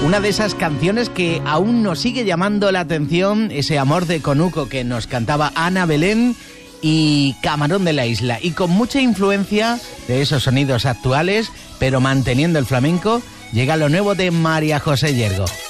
una de esas canciones que aún nos sigue llamando la atención, ese Amor de Conuco que nos cantaba Ana Belén y Camarón de la Isla, y con mucha influencia de esos sonidos actuales, pero manteniendo el flamenco, llega lo nuevo de María José Yergo.